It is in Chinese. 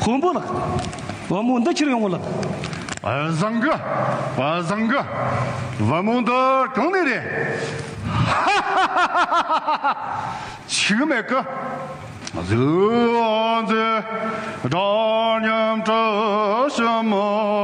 홍보了，我们的去用了。 三个，我们的兄弟的，哈哈哈哈哈哈！去没个？这大娘这什么？